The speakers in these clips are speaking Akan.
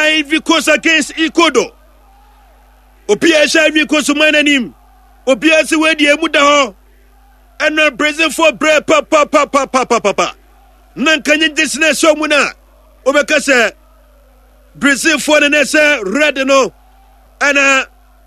Ivory Coast against Ecuador. Opia Ivory Coast mananim. Opia se we die muda ho. And Brazil for bread papa. Nan kanye desne so muna. Obeka se Brazil for the next red no. And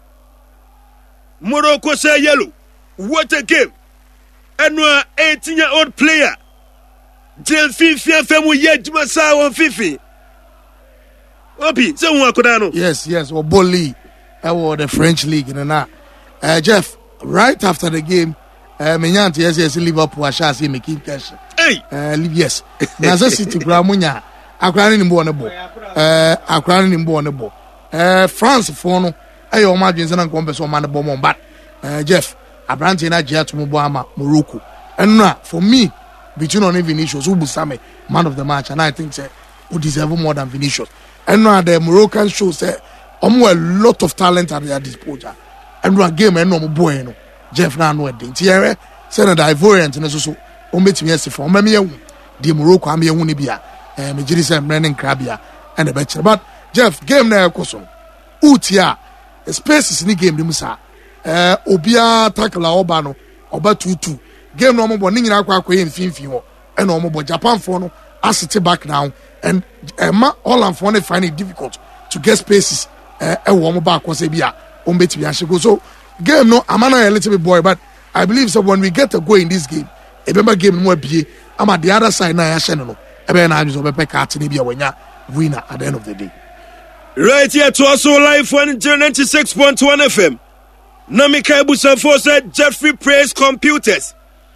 Morocco say yellow. What a game. And 18-year-old player. Jel Fifi femu yejuma sa won Fifi. Obi, se won akodano. Yes, or Bolly. Or the French league na. Jeff, right after the game, Menyanti yes Liverpool ashasi making cash. Hey. Yes. Naza City Gramunya. Akrani ni mbo ne bo. France for no. Ayo madwin se na nkombe so man bo but Jeff Abrante na Gia to Mboama Morocco. And now for me between on Vinicius who Busame man of the match and I think say who deserve more than Vinicius. And now the Moroccan show say a lot of talent at their disposal. And now game and no boy no Jeff na no edin. Tiere say na Ivorian na so ombetimi asifo omame yehu the Morocco am yehu ni bia me jiri say Brennan Krabia and the betcher. But Jeff game na ekoso utia spaces ni game ni musa obia tackle oba no oba 2-2 game no mo ni nyina akwa mfimfin ho e no mo Japan for no asite back down and Holland for no find it difficult to get spaces wo mo back was bia o mbetimi ahye so game no amana a little bit boy but I believe so when we get a go in this game e be game no abie ama the other side na ahye no e be na adwo be card ni bia wanya winner at the end of the day. Right here to also live on 96.1 FM. Namika Busanfo said Jeffrey Praise Computers.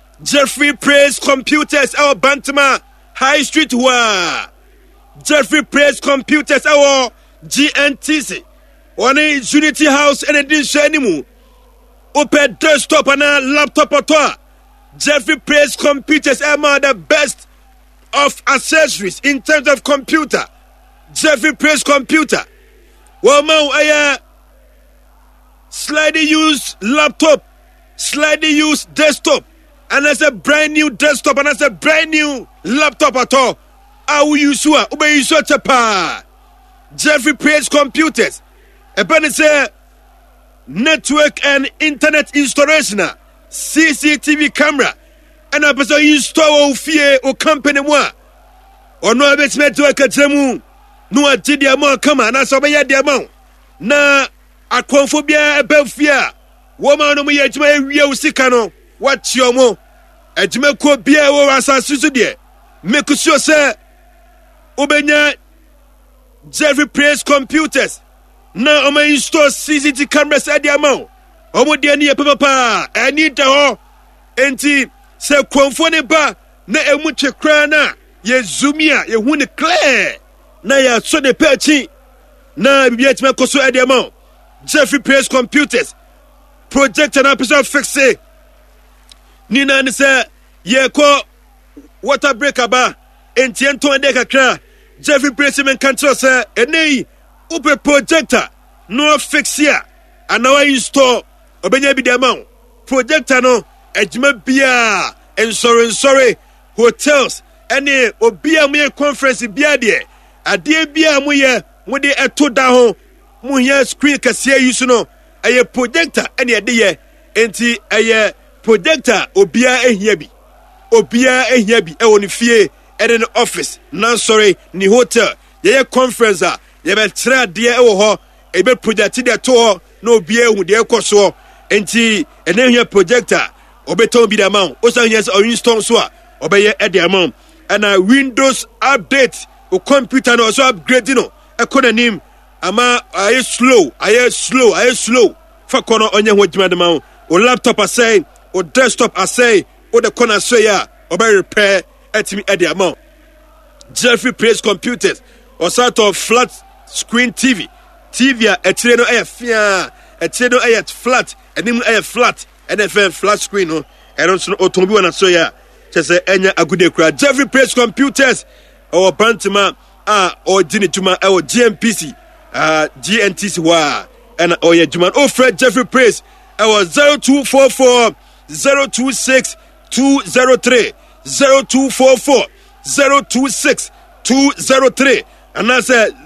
Our Bantama High Street wa. Jeffrey Praise Computers our GNTC. One Unity House and edition anymore. Open desktop and a laptop or toa. Jeffrey Praise Computers are the best of accessories in terms of computer. Jeffrey Praise Computer. Wama aya slightly used laptop, slightly used desktop, and that's a brand new desktop and that's a brand new laptop at all. Awu yusua ube yusua chapa. Jeffrey Praise Computers. Ebene say network and internet installation, CCTV camera, and a person install ofie o company mo. Ono abetime to akatremu. No ati dia mo kama na so be ya dia mo na akonfobia ebafia wo ma no mo ya jima ewie usika no wati omo ejima ko bia wo asase so de make sure say obenya Jeffrey Praise Computers na o ma install CCTV cameras at dia mo omo de ne papa ani da ho enti se konfo ne ba na emu twekra na ye zoomia ye hu ne clear na ya so de pechi na bibia tima koso edema Jeffrey Praise Computers project and episode fix ni na ni say ye ko water breaker ba entiento de kakra Jeffrey Praise men control say enei upe projector no fix here and now install obenya bi de ma projector no ejima bia sorry hotels any obia me conference bia de ade bia moye mode eto da ho mo here screen kase use no eye projector ene ade ye enti eye projector obia ehia bi e woni fie ene no office nan sorry ni hotel ye conference a ye be tra de e wo ho e be project de to ho no obia hu de ekoso enti ene ehia projector obeton bi da ma o san yes o install so a obeye e de ma and Windows update o computer no so upgrade no economy ama aye slow fa kono onye ho djuma de ma o laptop asay o desktop asay o the corner so ya o be repair etimi e de ma Jeffrey Praise Computers or sort of flat screen TV a etire no fia etire no flat enim flat and flat screen no e don't no otombi wana so ya say enya agude kura Jeffrey Praise Computers or Bantima or Dini Juma or GMPC GNTC wa and or ye Juma oh Fred Jeffrey Praise or 0244 026 203 0244 026 203 and I said